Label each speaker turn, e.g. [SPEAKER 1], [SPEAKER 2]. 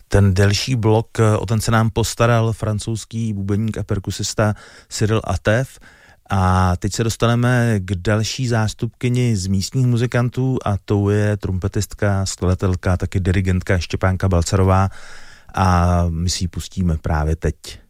[SPEAKER 1] Ten delší blok, o ten se nám postaral francouzský bubeník a perkusista Cyril Atev. A teď se dostaneme k další zástupkyni z místních muzikantů a tou je trumpetistka, skladatelka, taky dirigentka Štěpánka Balcarová a my si ji pustíme právě teď.